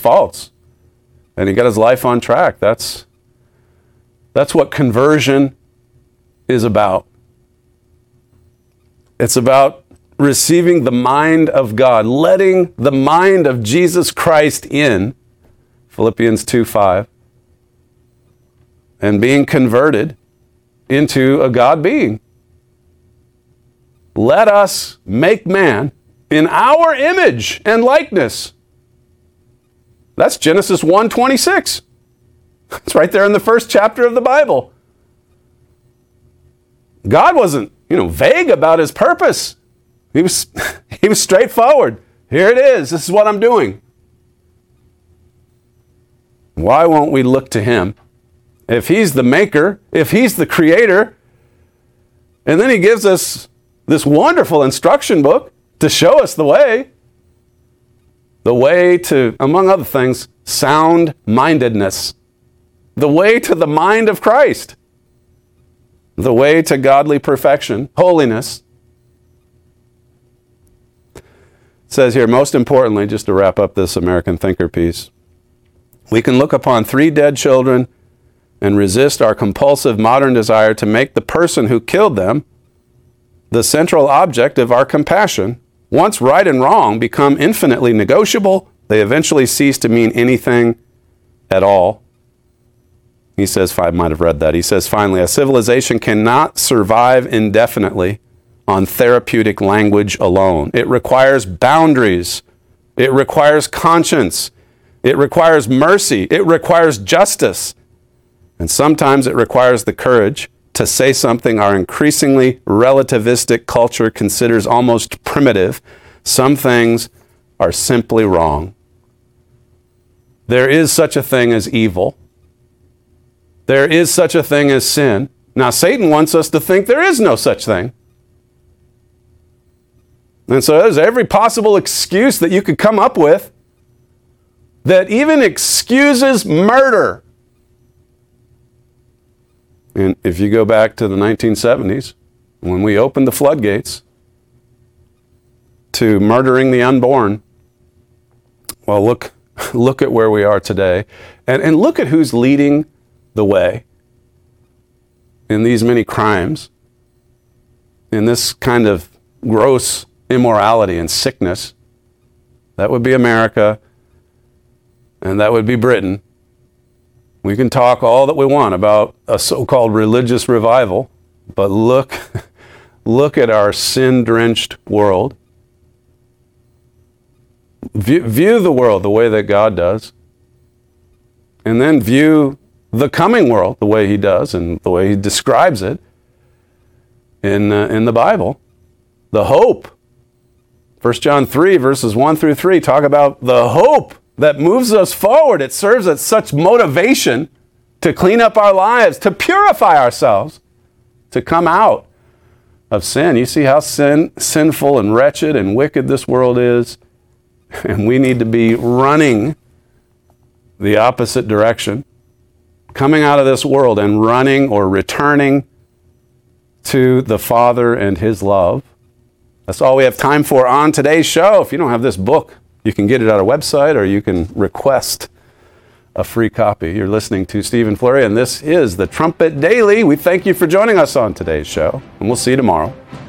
faults. And he got his life on track. That's what conversion is about. It's about receiving the mind of God, letting the mind of Jesus Christ in, Philippians 2:5, and being converted into a God being. Let us make man in our image and likeness. That's Genesis 1:26. It's right there in the first chapter of the Bible. God wasn't, vague about his purpose. He was straightforward. Here it is. This is what I'm doing. Why won't we look to him? If he's the maker, if he's the creator, and then he gives us this wonderful instruction book to show us the way to, among other things, sound-mindedness, the way to the mind of Christ, the way to godly perfection, holiness. It says here, most importantly, just to wrap up this American Thinker piece, we can look upon 3 dead children and resist our compulsive modern desire to make the person who killed them the central object of our compassion. Once right and wrong become infinitely negotiable, they eventually cease to mean anything at all. He says, I might have read that. He says, finally, a civilization cannot survive indefinitely on therapeutic language alone. It requires boundaries. It requires conscience. It requires mercy. It requires justice. And sometimes it requires the courage to say something our increasingly relativistic culture considers almost primitive. Some things are simply wrong. There is such a thing as evil. There is such a thing as sin. Now, Satan wants us to think there is no such thing. And so there's every possible excuse that you could come up with that even excuses murder. And if you go back to the 1970s, when we opened the floodgates to murdering the unborn, well, look at where we are today. And look at who's leading the way in these many crimes, in this kind of gross immorality and sickness. That would be America, and that would be Britain. We can talk all that we want about a so-called religious revival, but look at our sin-drenched world. View the world the way that God does, and then view the coming world the way he does and the way he describes it in the Bible. The hope. 1 John 3, verses 1 through 3 talk about the hope that moves us forward. It serves as such motivation to clean up our lives, to purify ourselves, to come out of sin. You see how sinful and wretched and wicked this world is? And we need to be running the opposite direction, coming out of this world and running or returning to the Father and his love. That's all we have time for on today's show. If you don't have this book, you can get it at our website or you can request a free copy. You're listening to Stephen Flurry, and this is the Trumpet Daily. We thank you for joining us on today's show, and we'll see you tomorrow.